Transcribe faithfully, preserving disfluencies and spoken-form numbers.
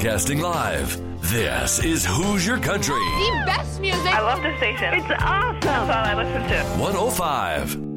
Broadcasting live, this is Hoosier Country. The best music. I love the station. It's awesome. That's all I listen to. one oh five